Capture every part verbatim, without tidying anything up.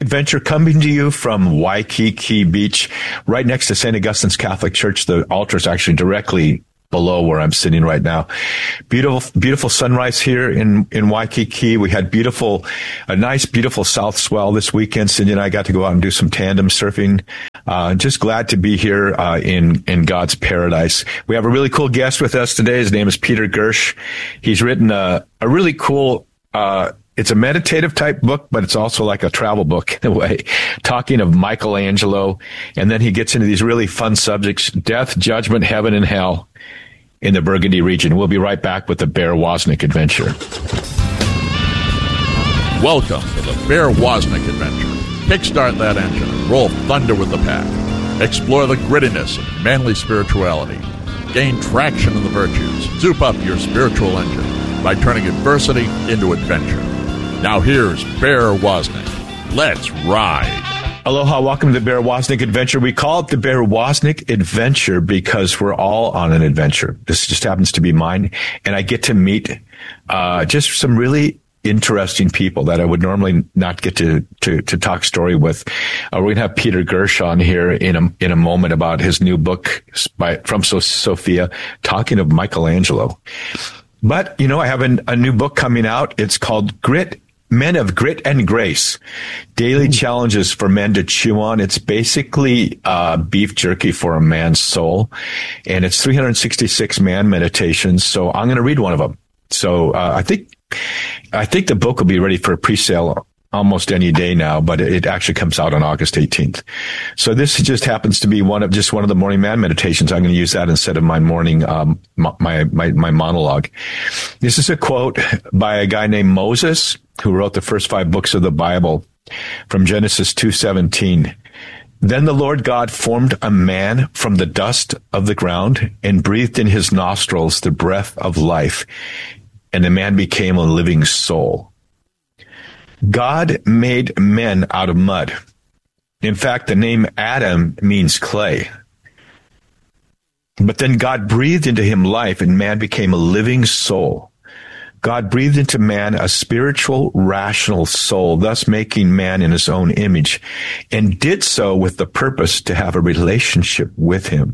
Adventure, coming to you from Waikiki Beach, right next to Saint Augustine's Catholic Church. The altar is actually directly below where I'm sitting right now. Beautiful, beautiful sunrise here in, in Waikiki. We had beautiful, a nice, beautiful south swell this weekend. Cindy and I got to go out and do some tandem surfing. Uh, just glad to be here, uh, in, in God's paradise. We have a really cool guest with us today. His name is Peter Gersh. He's written a, a really cool, uh, it's a meditative type book, but it's also like a travel book in a way, talking of Michelangelo. And then he gets into these really fun subjects, death, judgment, heaven, and hell in the Burgundy region. We'll be right back with the Bear Wozniak Adventure. Welcome to the Bear Wozniak Adventure. Kickstart that engine and roll thunder with the pack. Explore the grittiness of manly spirituality. Gain traction in the virtues. Zoop up your spiritual engine by turning adversity into adventure. Now here's Bear Wozniak. Let's ride. Aloha, welcome to the Bear Wozniak Adventure. We call it the Bear Wozniak Adventure because we're all on an adventure. This just happens to be mine, and I get to meet uh just some really interesting people that I would normally not get to to, to talk story with. Uh, we're going to have Peter Gersh on here in a in a moment about his new book by from so- Sophia, talking of Michelangelo. But, you know, I have an, a new book coming out. It's called Grit, Men of Grit and Grace, Daily Challenges for Men to Chew On. It's basically uh beef jerky for a man's soul, and it's three hundred sixty-six man meditations. So I'm going to read one of them. So uh, I think I think the book will be ready for a pre-sale almost any day now, but it actually comes out on August eighteenth. So this just happens to be one of just one of the morning man meditations. I'm going to use that instead of my morning, um, my, my, my monologue. This is a quote by a guy named Moses, who wrote the first five books of the Bible, from Genesis two seventeen. Then the Lord God formed a man from the dust of the ground and breathed in his nostrils the breath of life, and the man became a living soul. God made men out of mud. In fact, the name Adam means clay. But then God breathed into him life, and man became a living soul. God breathed into man a spiritual, rational soul, thus making man in his own image, and did so with the purpose to have a relationship with him.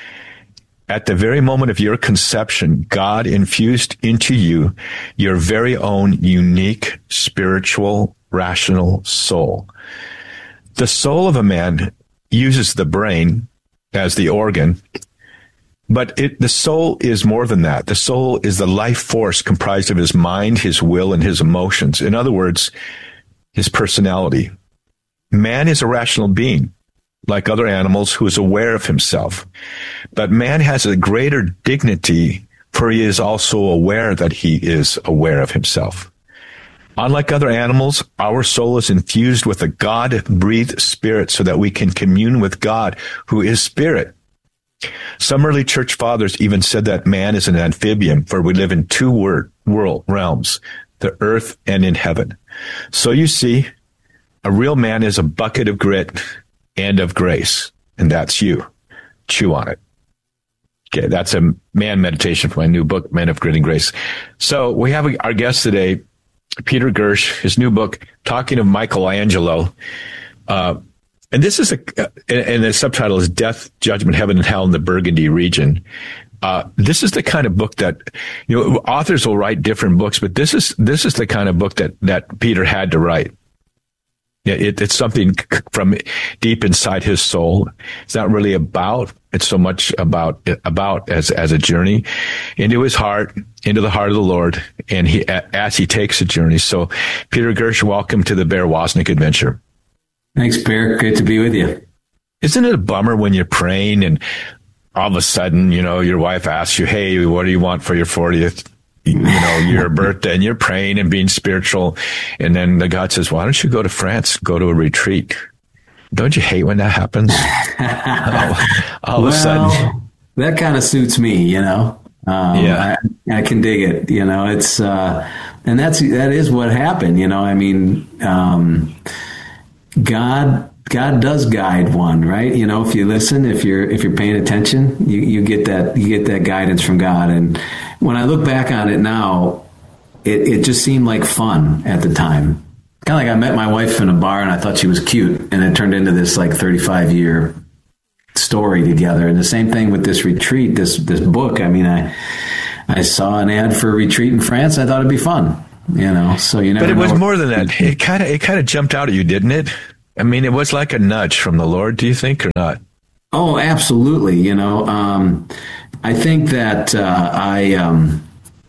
At the very moment of your conception, God infused into you your very own unique, spiritual, rational soul. The soul of a man uses the brain as the organ, but it, the soul is more than that. The soul is the life force comprised of his mind, his will, and his emotions. In other words, his personality. Man is a rational being, like other animals, who is aware of himself. But man has a greater dignity, for he is also aware that he is aware of himself. Unlike other animals, our soul is infused with a God-breathed spirit so that we can commune with God, who is spirit. Some early church fathers even said that man is an amphibian, for we live in two word, world realms, the earth and in heaven. So you see, a real man is a bucket of grit and of grace, and that's you. Chew on it. Okay, that's a man meditation for my new book, Men of Grit and Grace. So we have our guest today, Peter Gersh, his new book, talking of Michelangelo. Uh, and this is a, and the subtitle is Death, Judgment, Heaven, and Hell in the Burgundy region. Uh, this is the kind of book that, you know, authors will write different books, but this is, this is the kind of book that, that Peter had to write. Yeah, it, it's something from deep inside his soul. It's not really about, it's so much about, about as, as a journey into his heart, into the heart of the Lord, and he, as he takes a journey. So, Peter Gersh, welcome to the Bear Wozniak Adventure. Thanks, Bear. Good to be with you. Isn't it a bummer when you're praying and all of a sudden, you know, your wife asks you, hey, what do you want for your fortieth? You know, your birthday, and you're praying and being spiritual. And then the God says, why don't you go to France, go to a retreat? Don't you hate when that happens? all all well, of a sudden. That kind of suits me, you know? Um, yeah. I, I can dig it, you know, it's, uh, and that's, that is what happened, you know, I mean, um, God, God does guide one, right? You know, if you listen, if you're, if you're paying attention, you, you get that, you get that guidance from God. And when I look back on it now, it, it just seemed like fun at the time. kind of like I met my wife in a bar and I thought she was cute, and it turned into this like thirty-five year story together. And the same thing with this retreat, this this book. I mean, I I saw an ad for a retreat in France. I thought it'd be fun, you know. So you never. But it was know. more than that. It kind of it kind of jumped out at you, didn't it? I mean, it was like a nudge from the Lord. Do you think or not? Oh, absolutely. You know, um, I think that uh, I. Um,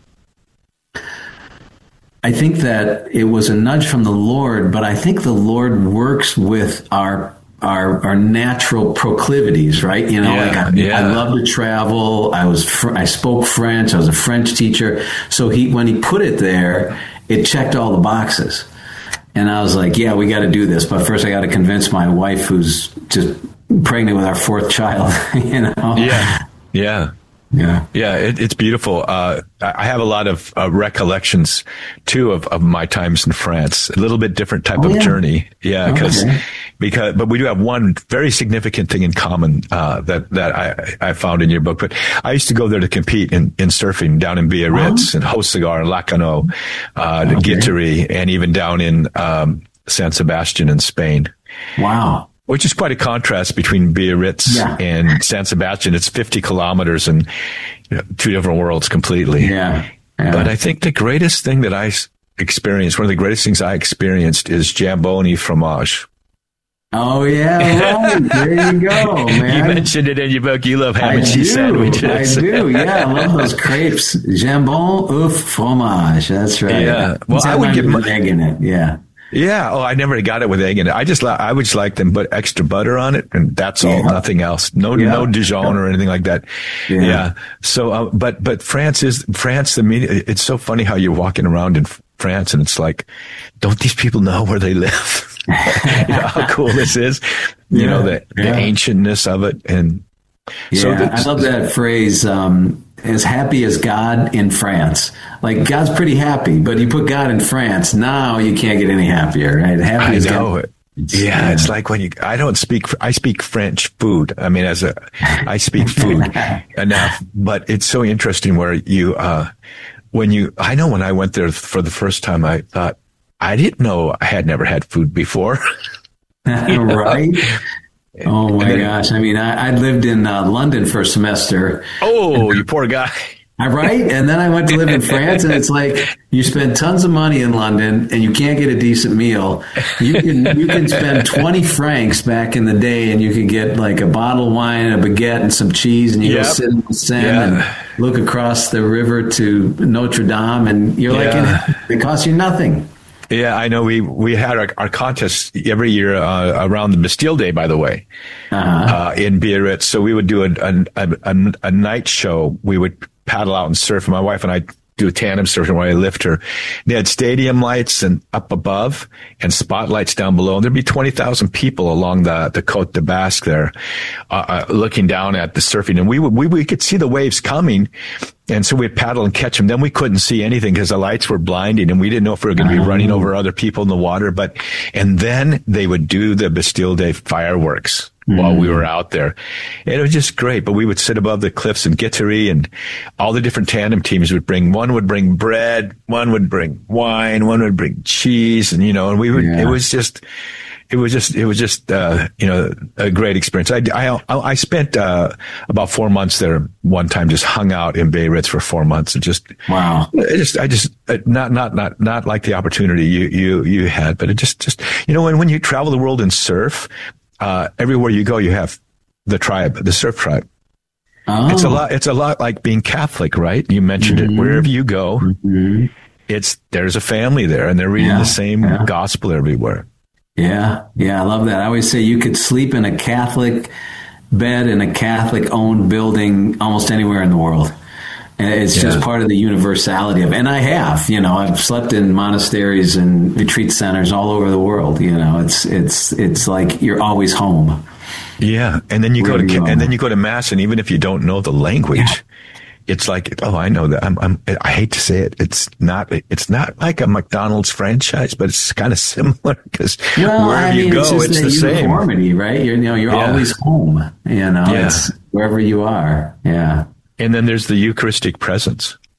I think that it was a nudge from the Lord, but I think the Lord works with our our, our natural proclivities, right? You know, yeah, like I, yeah. I love to travel. I was fr- I spoke French. I was a French teacher. So he when he put it there, it checked all the boxes, and I was like, yeah, we got to do this. But first, I got to convince my wife, who's just pregnant with our fourth child. You know? Yeah, yeah. Yeah, yeah, it, it's beautiful. Uh, I have a lot of uh, recollections too of, of my times in France. A little bit different type oh, of yeah. journey, yeah, because okay. because but we do have one very significant thing in common uh, that that I, I found in your book. But I used to go there to compete in, in surfing down in Biarritz oh. and Hossegor and Lacanau, uh, okay. Guitry, and even down in um, San Sebastian in Spain. Wow. Which is quite a contrast between Biarritz yeah. and San Sebastian. It's fifty kilometers and you know, two different worlds completely. Yeah. yeah. But I think the greatest thing that I experienced, one of the greatest things I experienced is Jamboni fromage. Oh, yeah, right. There you go, man. You mentioned it in your book. You love ham and cheese sandwiches. I do, yeah. I love those crepes. Jambon au fromage. That's right. Yeah. Well, I would get my egg in it. Yeah. Yeah. Oh, I never got it with egg in it. I just, I would just like them put extra butter on it, and that's all, yeah. nothing else. No, yeah. no Dijon or anything like that. Yeah. yeah. So, uh, but, but France is, France, the media, it's so funny how you're walking around in France and it's like, don't these people know where they live? You know, how cool this is, you yeah. know, the, the yeah. ancientness of it. And yeah, so the, I love that phrase, um, as happy as God in France. Like, God's pretty happy, but you put God in France, now you can't get any happier, right? Happy I as know God. it. Yeah, yeah, it's like when you, I don't speak, I speak French food. I mean, as a, I speak food enough, but it's so interesting where you, uh, when you, I know when I went there for the first time, I thought, I didn't know I had never had food before. You know? Right? Oh my then, gosh. I mean, I, I lived in uh, London for a semester. Oh, you poor guy. Right? And then I went to live in France, and it's like you spend tons of money in London and you can't get a decent meal. You can you can spend twenty francs back in the day and you can get like a bottle of wine, a baguette, and some cheese, and you yep. go sit in the Seine yeah. and look across the river to Notre Dame, and you're yeah. like, it costs you nothing. Yeah, I know. We we had our, our contest every year uh, around the Bastille Day, by the way, uh-huh. uh, in Biarritz. So we would do a, a, a, a night show. We would paddle out and surf. My wife and I do tandem surfing where I lift her. They had stadium lights and up above and spotlights down below. And there'd be twenty thousand people along the, the Côte de Basque there, uh, uh, looking down at the surfing. And we would, we, we could see the waves coming. And so we'd paddle and catch them. Then we couldn't see anything because the lights were blinding and we didn't know if we were going to be running over other people in the water. But, and then they would do the Bastille Day fireworks mm. while we were out there. And it was just great. But we would sit above the cliffs in Guitry, and all the different tandem teams would bring, one would bring bread, one would bring wine, one would bring cheese. And, you know, and we would, yeah. it was just, It was just, it was just, uh, you know, a great experience. I, I, I spent, uh, about four months there one time, just hung out in Biarritz for four months and just, wow. I just, I just, not, not, not, not like the opportunity you, you, you had, but it just, just, you know, when, when you travel the world and surf, uh, everywhere you go, you have the tribe, the surf tribe. Oh. It's a lot, it's a lot like being Catholic, right? You mentioned mm-hmm. it. Wherever you go, mm-hmm. it's, there's a family there and they're reading yeah. the same yeah. gospel everywhere. Yeah, yeah, I love that. I always say you could sleep in a Catholic bed in a Catholic-owned building almost anywhere in the world. And it's yeah. just part of the universality of it. And I have, you know, I've slept in monasteries and retreat centers all over the world. You know, it's it's it's like you're always home. Yeah, and then you go to you and then you go to mass, and even if you don't know the language. Yeah. It's like, oh, I know that. I'm, I'm, I hate to say it. It's not, it's not like a McDonald's franchise, but it's kind of similar because well, wherever I mean, you go, it's, it's the, the uniformity, same. Right? You're, you know, you're yeah. always home, you know, yeah. it's wherever you are. Yeah. And then there's the Eucharistic presence.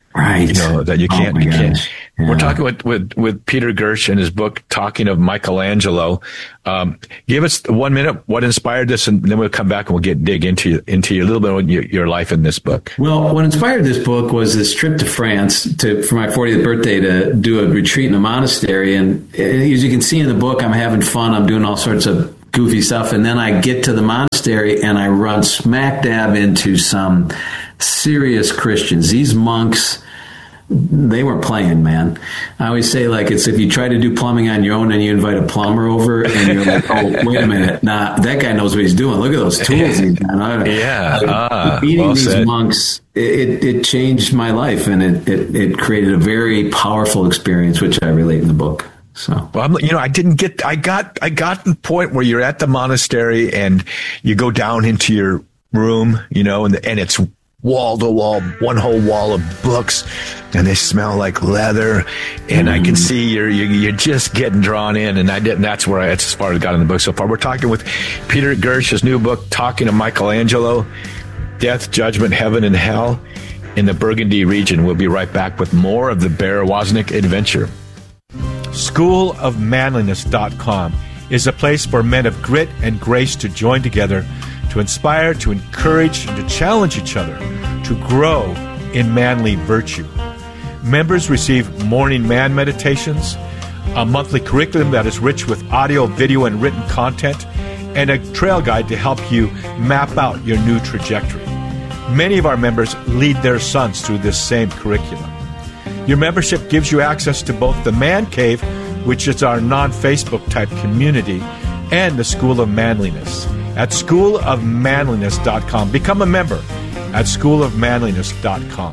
Right. You know, that you can't, oh you can't. Yeah. We're talking with, with, with Peter Gersh in his book, talking of Michelangelo. Um, give us one minute. What inspired this? And then we'll come back and we'll get, dig into, into a little bit of your, your life in this book. Well, what inspired this book was this trip to France to, for my fortieth birthday to do a retreat in a monastery. And as you can see in the book, I'm having fun. I'm doing all sorts of goofy stuff. And then I get to the monastery and I run smack dab into some serious Christians. These monks, they weren't playing, man. I always say, like, it's if you try to do plumbing on your own and you invite a plumber over and you're like, oh, wait a minute. Nah, that guy knows what he's doing. Look at those tools he's got. Yeah. Like, ah, meeting well these said. monks, it, it changed my life, and it, it, it created a very powerful experience, which I relate in the book. So, well, I'm, you know, I didn't get, I got, I got the point where you're at the monastery and you go down into your room, you know, and, and it's wall to wall, one whole wall of books, and they smell like leather. And mm. I can see you're, you're, you're just getting drawn in. And I didn't, that's where I, that's as far as I got in the book so far. We're talking with Peter Gersh's new book, Talking to Michelangelo, Death, Judgment, Heaven, and Hell in the Burgundy region. We'll be right back with more of the Bear Wozniak adventure. school of manliness dot com is a place for men of grit and grace to join together to inspire, to encourage, and to challenge each other to grow in manly virtue. Members receive morning man meditations, a monthly curriculum that is rich with audio, video, and written content, and a trail guide to help you map out your new trajectory. Many of our members lead their sons through this same curriculum. Your membership gives you access to both the Man Cave, which is our non-Facebook type community, and the School of Manliness at school of manliness dot com. Become a member at school of manliness dot com.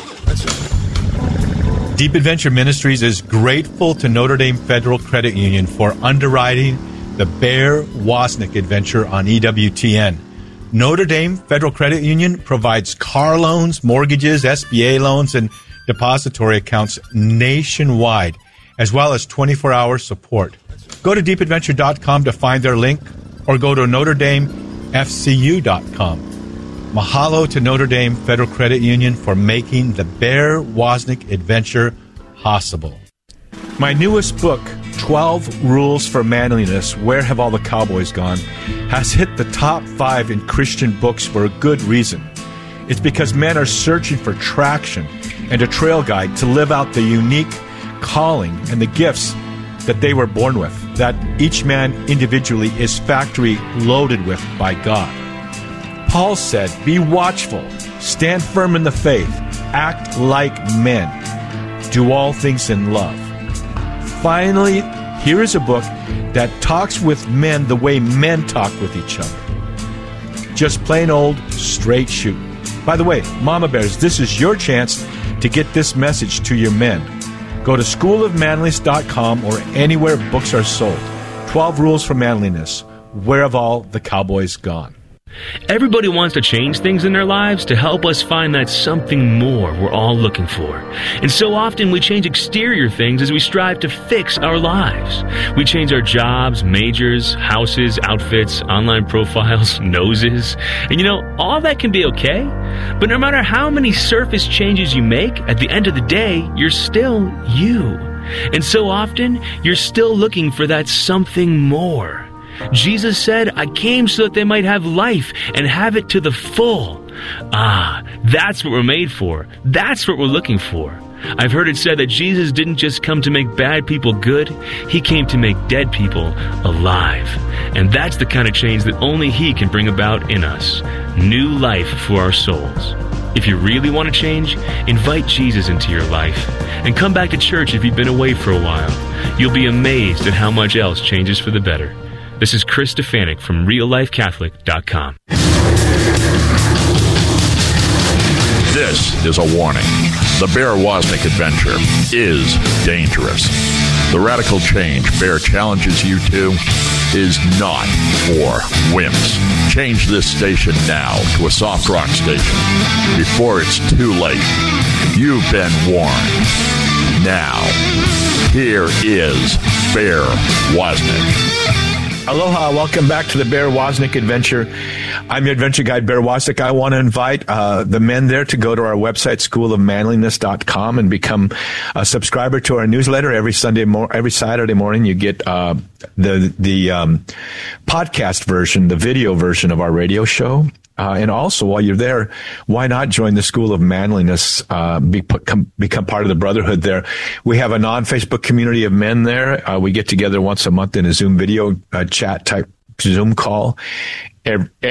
Deep Adventure Ministries is grateful to Notre Dame Federal Credit Union for underwriting the Bear Wozniak adventure on E W T N. Notre Dame Federal Credit Union provides car loans, mortgages, S B A loans, and depository accounts nationwide, as well as twenty-four hour support. Go to deep adventure dot com to find their link, or go to notre dame f c u dot com. Mahalo to Notre Dame Federal Credit Union for making the Bear Wozniak adventure possible. My newest book, twelve Rules for Manliness, Where Have All the Cowboys Gone?, has hit the top five in Christian books for a good reason. It's because men are searching for traction and a trail guide to live out the unique calling and the gifts that they were born with, that each man individually is factory loaded with by God. Paul said, be watchful, stand firm in the faith, act like men, do all things in love. Finally, here is a book that talks with men the way men talk with each other. Just plain old straight shooting. By the way, Mama Bears, this is your chance to get this message to your men. Go to school of manliness dot com or anywhere books are sold. twelve Rules for Manliness. Where have all the cowboys gone? Everybody wants to change things in their lives to help us find that something more we're all looking for. And so often we change exterior things as we strive to fix our lives. We change our jobs, majors, houses, outfits, online profiles, noses. And you know, all that can be okay. But no matter how many surface changes you make, at the end of the day, you're still you. And so often, you're still looking for that something more. Jesus said, I came so that they might have life and have it to the full. Ah, that's what we're made for. That's what we're looking for. I've heard it said that Jesus didn't just come to make bad people good. He came to make dead people alive. And that's the kind of change that only He can bring about in us. New life for our souls. If you really want to change, invite Jesus into your life. And come back to church if you've been away for a while. You'll be amazed at how much else changes for the better. This is Chris Stefanik from real life catholic dot com. This is a warning. The Bear Wozniak adventure is dangerous. The radical change Bear challenges you to is not for wimps. Change this station now to a soft rock station before it's too late. You've been warned. Now, here is Bear Wozniak. Aloha, welcome back to the Bear Wozniak adventure. I'm your adventure guide, Bear Wozniak. I want to invite uh, the men there to go to our website, school of manliness dot com, and become a subscriber to our newsletter. Every Sunday, mo- every Saturday morning, you get uh, the the um, podcast version, the video version of our radio show. Uh, and also, while you're there, why not join the School of Manliness, uh, be, become, become part of the brotherhood there. We have a non-Facebook community of men there. Uh, we get together once a month in a Zoom video uh, chat type Zoom call. Every,